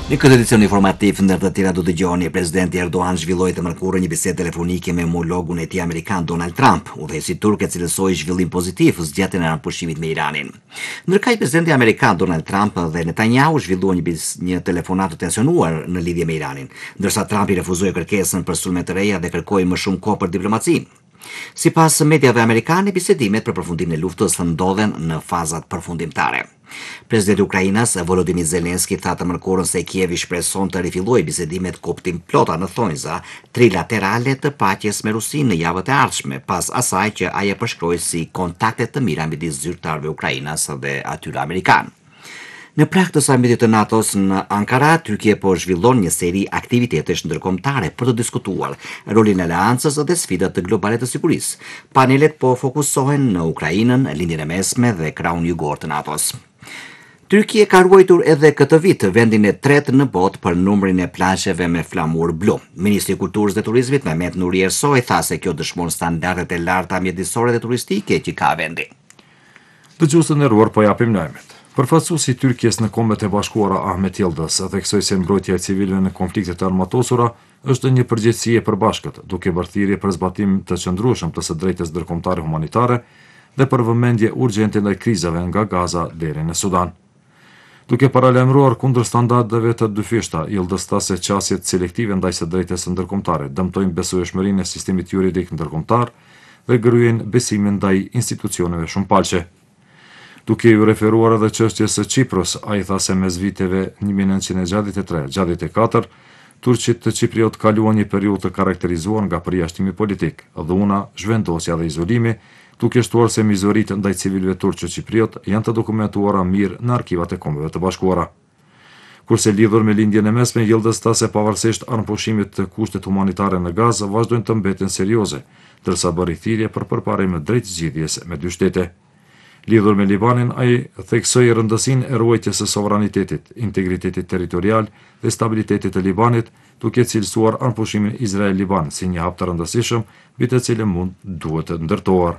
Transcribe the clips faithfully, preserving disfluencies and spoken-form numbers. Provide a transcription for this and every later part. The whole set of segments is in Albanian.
Në këtë edicion informativ ndër të tjera do dëgjoni presidenti Erdogan zhvilloi të mërkurë një bisedë telefonike me homologun e tij amerikan Donald Trump, udhëheqësi turk e cilësoi zhvillim pozitiv zgjatjen e raportimit me Iranin. Ndërkaq presidenti amerikan Donald Trump dhe Netanyahu zhvilluan një, një telefonatë të tensionuar në lidhje me Iranin, ndërsa Trump i refuzoi kërkesën për sulme të reja dhe kërkoi më shumë kohë për diplomacinë. Sipas mediave amerikane, bisedimet për përfundimin e luftës ndodhen në fazat përfundimtare. Presidenti i Ukrainës Volodymyr Zelensky tha të mërkurën se Kievi shpreson të rifillojë bisedimet kuptim plota në thonjza trilaterale të paqes me Rusinë në javët e ardhshme, pas asaj që ai e përshkroi si kontakte të mira midis zyrtarëve ukrainas dhe atyre amerikanë. Në prag të samitit të NATO-s në Ankara, Turqia po zhvillon një seri aktivitetesh ndërkombëtare për të diskutuar rolin e aleancës dhe sfidat të globale të sigurisë. Panelet po fokusohen në Ukrainën, lindjen e mesme dhe krahun jugor të NATO-s. Turqia ka ruajtur edhe këtë vit vendin e tretë në botë për numrin e plazheve me flamur blu. Ministri i Kulturës dhe Turizmit Mehmet Nuri Ersoy tha se kjo dëshmon standardet e larta mjedisore dhe turistike që ka vendi. Dëgjuesë të nderuar, po japim lajmet. Përfaqësuesi i Turqisë në Kombet e Bashkuara Ahmet Yildiz theksoi se mbrojtja e civilëve në konfliktet e armatosura është një përgjegjësi e përbashkët, duke bërë thirrje për zbatim të qëndrueshëm të së drejtës ndërkombëtare humanitare dhe për vëmendje urgjente ndaj krizave nga Gaza deri në Sudan. Duke paralajmëruar kundër standardeve të dyfishta, Yildiz tha se qasjet selektive ndaj së drejtës ndërkombëtare dëmtojnë besueshmërinë e sistemit juridik ndërkombëtar dhe gryejnë besimin ndaj institucioneve shumëpalqe. Duke ju referuar edhe çështjes së Çipros, ai tha se mes viteve një mijë e nëntëqind e gjashtëdhjetë e tre - gjashtëdhjetë e katër, turqit të Çipriot kaluan një periudhë të karakterizuar nga përjashtimi politik, dhuna, zhvendosja dhe izolimi, duke shtuar se mizoritë ndaj civilëve turqë Çipriot janë të dokumentuara mirë në arkivat e Kombeve të Bashkuara. Kurse lidhur me lindjen e mesme, Yildiz tha se pavarësisht anëpushimit të kushtet humanitare në Gazë vazhdojnë të mbeten serioze, ndërsa bëri thirrje për përparje drejt zgjidhjes me dy shtete. Lidhur me Libanin, ai theksoi rëndësinë e ruajtjes së sovranitetit, integritetit territorial dhe stabilitetit të Libanit, duke cilësuar anëpushimin Izrael-Liban si një hap të rëndësishëm, mbi të cilën mund duhet të ndërtohet.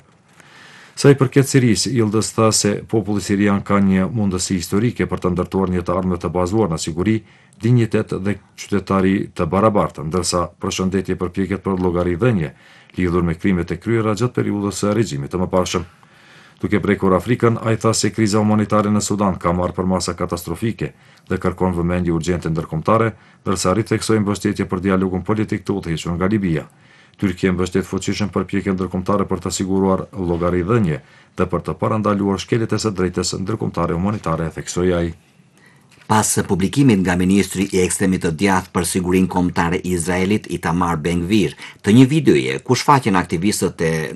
Sa i përket Sirisë, Yildiz tha se populli sirian ka një mundësi historike për të ndërtuar një të ardhme të bazuar në siguri, dinjitet dhe qytetari të barabartë, ndërsa përshëndetje përpjeket për llogaridhënie lidhur me krimet e kryera gjatë periudhës së regjimit të mëparshëm. Duke prekur Afrikën, ai tha se kriza humanitare në Sudan ka marrë përmasa katastrofike dhe kërkon vëmendje urgjente ndërkombëtare, ndërsa ritheksoi mbështetje për dialogun politik të udhëhequr nga Libia. Turqia mbështet fuqishëm përpjekje ndërkombëtare për të siguruar llogaridhënie dhe për të parandaluar shkeljet e së drejtës ndërkombëtare humanitare, theksoi ai. Pas publikimit nga ministri i ekstremit të djathtë për sigurinë kombëtare i Izraelit Itamar Ben-Gvir të një videoje ku shfaqen aktivistët e